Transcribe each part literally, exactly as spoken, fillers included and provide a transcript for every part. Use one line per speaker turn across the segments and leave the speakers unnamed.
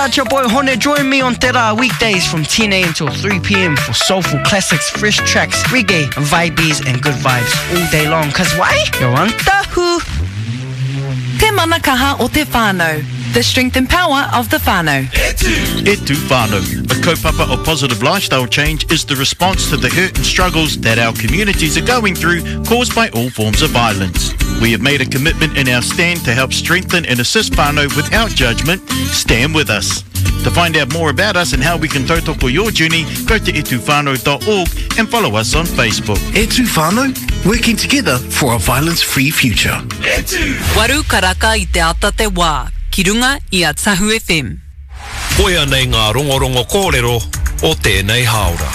It's your boy Hone. Join me on Te Ra weekdays from ten a.m. till three p.m. for soulful classics, fresh tracks, reggae, vibes and good vibes all day long. Cause why? You're on Tahu.
Te manakaha o te whānau. The strength and power of the whānau.
Etu. Etu whānau. A kaupapa of positive lifestyle change is the response to the hurt and struggles that our communities are going through caused by all forms of violence. We have made a commitment in our stand to help strengthen and assist whānau without judgment. Stand with us. To find out more about us and how we can tautoko your journey, go to etu whānau dot org and follow us on Facebook.
Etu Whānau, working together for a violence-free future.
Etu.
Waru karaka I te ata te wā. Ki runga I a Tahu F M.
Koia nei ngā rongorongo kōrero o tēnei haora.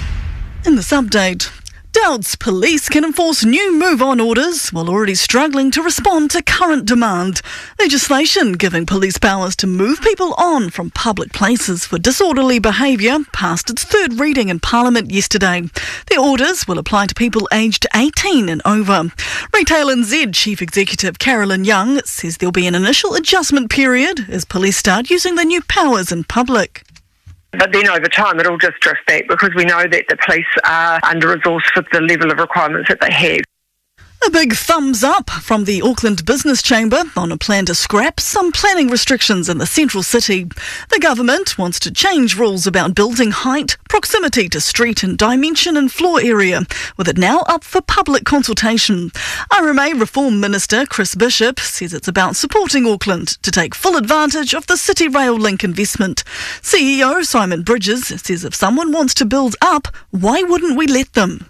In this update, doubts police can enforce new move-on orders while already struggling to respond to current demand. Legislation giving police powers to move people on from public places for disorderly behaviour passed its third reading in Parliament yesterday. The orders will apply to people aged eighteen and over. Retail N Z Chief Executive Carolyn Young says there'll be an initial adjustment period as police start using the new powers in public.
But then over time it'll just drift back because we know that the police are under-resourced for the level of requirements that they have.
A big thumbs up from the Auckland Business Chamber on a plan to scrap some planning restrictions in the central city. The government wants to change rules about building height, proximity to street and dimension and floor area, with it now up for public consultation. R M A Reform Minister Chris Bishop says it's about supporting Auckland to take full advantage of the City Rail Link investment. C E O Simon Bridges says if someone wants to build up, why wouldn't we let them?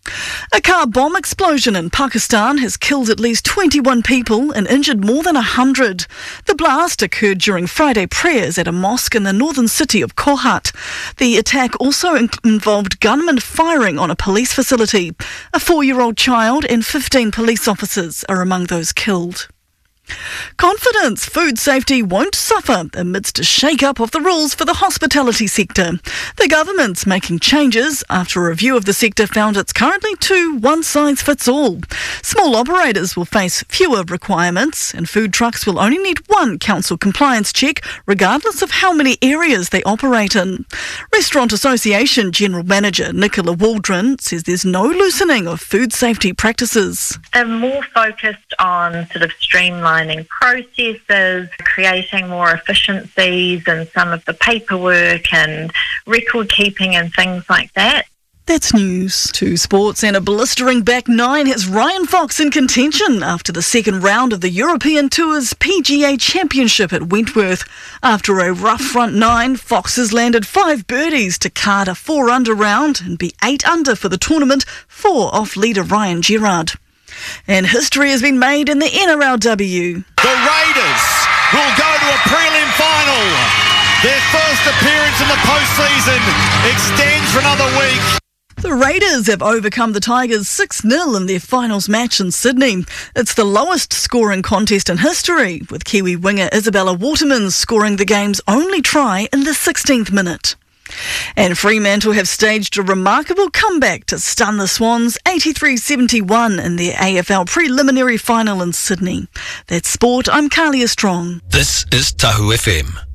A car bomb explosion in Pakistan has killed at least twenty-one people and injured more than one hundred. The blast occurred during Friday prayers at a mosque in the northern city of Kohat. The attack also in- involved gunmen firing on a police facility. A four-year-old child and fifteen police officers are among those killed. Confidence food safety won't suffer amidst a shake-up of the rules for the hospitality sector. The government's making changes after a review of the sector found it's currently too one-size-fits-all. Small operators will face fewer requirements and food trucks will only need one council compliance check regardless of how many areas they operate in. Restaurant Association General Manager Nicola Waldron says there's no loosening of food safety practices.
They're more focused on sort of streamlining processes, creating more efficiencies in some of the paperwork and record keeping and things like that.
That's news. To sports, and a blistering back nine has Ryan Fox in contention after the second round of the European Tour's P G A Championship at Wentworth. After a rough front nine, Fox has landed five birdies to card a four-under round and be eight under for the tournament, four off leader Ryan Gerard. And history has been made in the N R L W.
The Raiders will go to a prelim final. Their first appearance in the postseason extends for another week.
The Raiders have overcome the Tigers six nil in their finals match in Sydney. It's the lowest scoring contest in history, with Kiwi winger Isabella Waterman scoring the game's only try in the sixteenth minute. And Fremantle have staged a remarkable comeback to stun the Swans eighty-three seventy-one in their A F L preliminary final in Sydney. That's sport. I'm Kalia Strong.
This is Tahu F M.